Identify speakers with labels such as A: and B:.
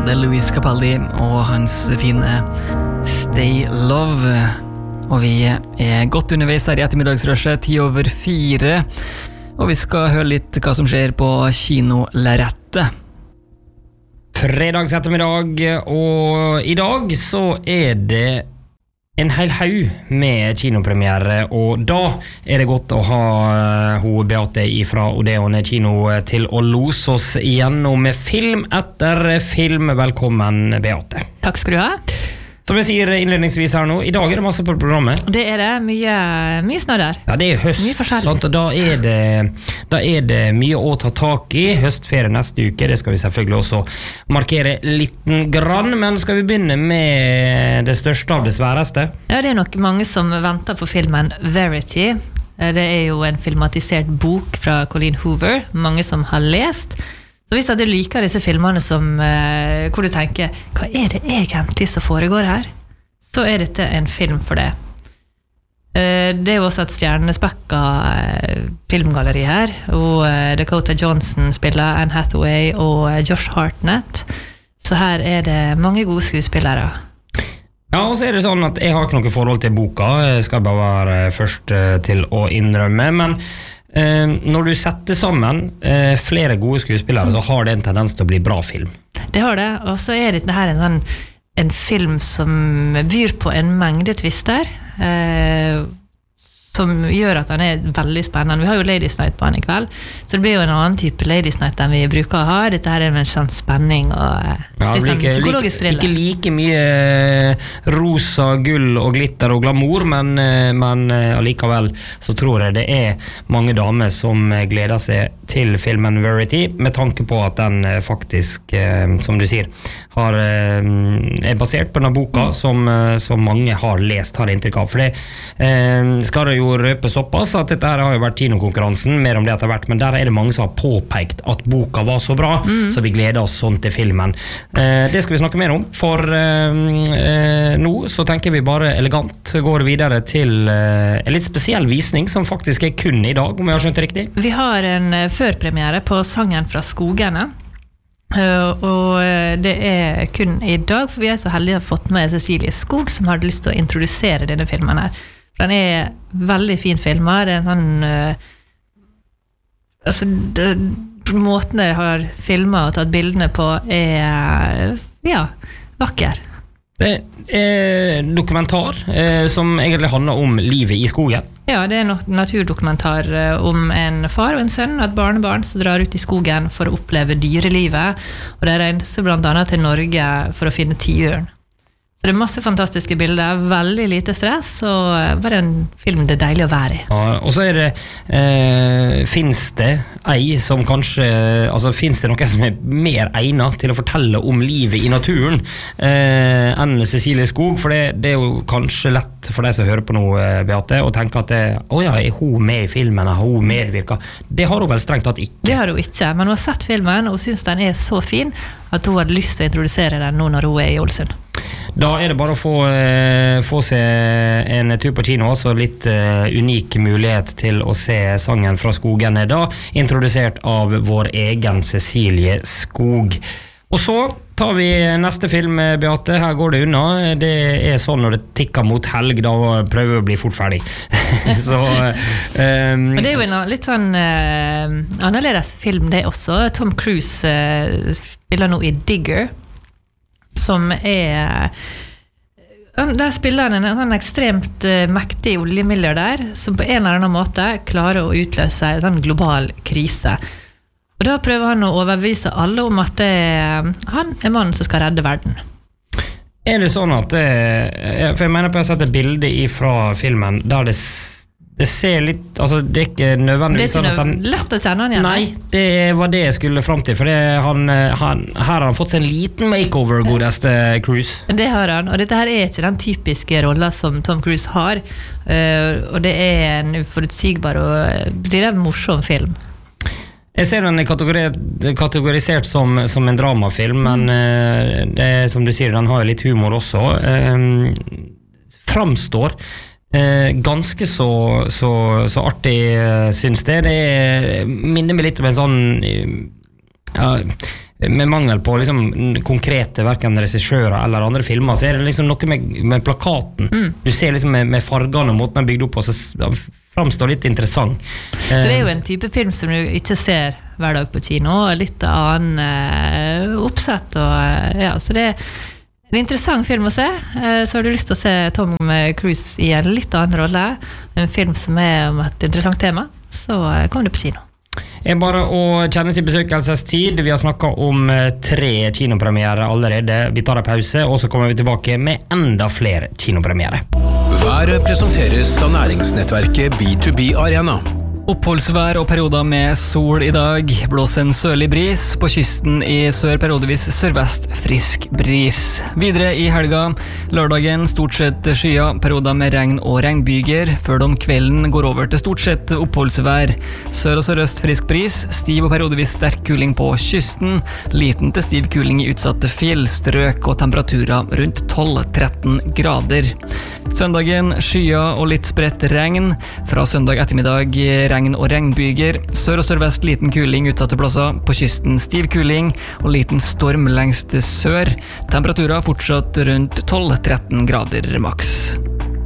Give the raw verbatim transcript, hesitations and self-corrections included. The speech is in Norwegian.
A: hadde Luis Capaldi og hans fine Stay Love. Og vi er godt underveis her i ettermiddagsrushet, ti over fire. Og vi skal høre litt hva som skjer på kinolerrettet.
B: Fredags ettermiddag, og i dag så er det en hel haug med kinopremiere, og da er det godt å ha ho Beate fra Odeon kino til å lose oss igjennom film etter film. Velkommen, Beate.
C: Takk skal du ha.
B: Som jeg sier innledningsvis her nå, i dag er det masse på programmet.
C: Det er det, mye, mye snø der.
B: Ja, det er høst, sant? Og da er, det, da er det mye å ta tak i. Høstferie neste uke, det skal vi selvfølgelig også markere liten grann, men skal vi begynne med det største av det sværeste?
C: Ja, det er nok mange som venter på filmen Verity. Det er jo en filmatisert bok fra Colleen Hoover, mange som har lest. Så hvis du liker disse filmene som, eh, hvor du tenker, hva er det egentlig som foregår her? Så er dette en film for det. Eh, det er jo også et stjernespekka eh, filmgalleri her, og eh, Dakota Johnson spiller Anne Hathaway og eh, Josh Hartnett. Så her er det mange gode skuespillere.
B: Ja, og så er det sånn at jeg har ikke noe forhold til boka, jeg skal bare være først til å innrømme, men Uh, når du setter sammen uh, flere gode skuespillere, så har det en tendens til å bli bra film.
C: Det har det, og så er dette her en, sånn, en film som byr på en mengde twister, uh, som gjør at den er veldig spennende. Vi har jo Ladies Night på den i kveld, så det blir jo en annen type Ladies Night enn vi bruker å ha. Dette her er med en sånn spenning og
B: ja,
C: litt sånn
B: like,
C: psykologisk thriller.
B: Ikke like mye rosa, gull og glitter og glamour, men, men allikevel så tror jeg det er mange damer som gleder seg til filmen Verity, med tanke på at den faktisk, som du sier, har, er basert på denne boka mm. som, som mange har lest, har inntrykk av. For det skal det jo røpe såpass at dette her har jo vært kinokonkurransen, mer om det etter hvert, men der er det mange som har påpekt at boka var så bra, mm. så vi gleder oss sånn til filmen. Eh, det skal vi snakke mer om, for eh, nå så tenker vi bare elegant går videre til eh, en litt spesiell visning som faktisk er kun i dag, om jeg har skjønt det riktig.
C: Vi har en førpremiere på Sangen fra skogene, uh, og det er kun i dag, for vi er så heldige å ha fått med Cecilie Skog, som hadde lyst til å introdusere denne filmen her. Den er veldig fin filmer. Det er en sånn uh, altså det, måten jeg har filmet og tatt bildene på er ja, vakker.
B: Det er dokumentar eh, som egentlig handler om livet i skogen.
C: Ja, det er en naturdokumentar om en far og en sønn og et barnebarn som drar ut i skogen for å oppleve dyrelivet, og det reiser blant annet til Norge for å finne tiuren. Så det er masse fantastiske bilder, veldig lite stress, og bare en film det er deilig å være i.
B: Ja, og så er det, eh, finnes det ei som kanskje, altså finnes det noe som er mer egnet til å fortelle om livet i naturen eh, enn Cecilie Skog, for det, det er jo kanskje lett for deg som hører på noe, Beate, og tenke at det, åja, er hun med i filmen, har hun medvirket? Det har hun vel strengt tatt ikke.
C: Det har hun ikke, men hun har sett filmen, og synes den er så fin, at hun hadde lyst til å introdusere den nå når hun er i Ålesund.
B: Da er det bare å få, eh, få se en tur på kino, altså litt eh, unik mulighet til å se Sangen fra skogene, da introdusert av vår egen Cecilie Skog. Og så tar vi neste film, Beate. Her går det unna. Det er sånn når det tikker mot helg, da prøver vi å bli fort ferdig. så, um,
C: og det er jo en litt sånn uh, annerledes film det også. Tom Cruise uh, spiller nå i Digger, som er der spiller han en, en sånn ekstremt uh, mektig oljemiljardær som på en eller annen måte klarer å utløse en sånn global krise, og da prøver han å overbevise alle om at det, han er mannen som skal redde verden.
B: Er det sånn at det, for jeg mener på jeg har sett et bilde fra filmen der det Det ser litt, altså det er ikke nødvendigvis
C: sånn
B: at han...
C: Det er lett å kjenne han igjen.
B: Nei, det var det jeg skulle frem til, for det, han, han, her har han fått seg en liten makeover, godeste Cruise.
C: Det har han, og dette her er ikke den typiske rollen som Tom Cruise har, uh, og det er en uforutsigbar og det er en morsom film.
B: Jeg ser den er kategori- kategorisert som, som en dramafilm, men uh, det er, som du sier, den har jo litt humor også. Uh, framstår Eh, ganske så, så, så artig eh, synes det. Det er, minner meg litt om en sånn eh, med mangel på liksom, konkrete hverken regissører eller andre filmer, så er det liksom noe med, med plakaten. Mm. Du ser liksom med, med fargene og måten den er bygd opp på, så framstår litt interessant.
C: Så det er jo en type film som du ikke ser hver dag på kino, og litt annen uh, oppsett, og, ja, så det er en interessant film å se. Uh, så har du lyst til å se Tom Cruise i en litt annen rolle, en film som er om et interessant tema, så uh, kom du på kino.
B: Er bare å kjenne sin besøkelsestid. Vi har snakket om tre kinopremiere allerede. Vi tar en pause, og så kommer vi tilbake med enda flere kinopremiere.
D: Været presenteres av næringsnettverket B to B Arena.
A: Oppholdsvær og perioder med sol i dag. Blåser en sørlig bris. På kysten i sør periodevis sørvest frisk bris. Videre i helga, lørdagen stort sett skyer, perioder med regn og regnbyger, før de om kvelden går over til stort sett oppholdsvær. Sør og sørøst frisk bris, stiv og periodevis sterk kuling på kysten, liten til stiv kuling i utsatte fjellstrøk og temperaturer rundt tolv til tretten grader. Søndagen skyer og litt spredt regn. Fra søndag ettermiddag regn og regnbyger. Sør og sørvest liten kuling utsatte plasser. På kysten stiv kuling og liten storm lengst sør. Temperaturer fortsatt rundt tolv til tretten grader maks.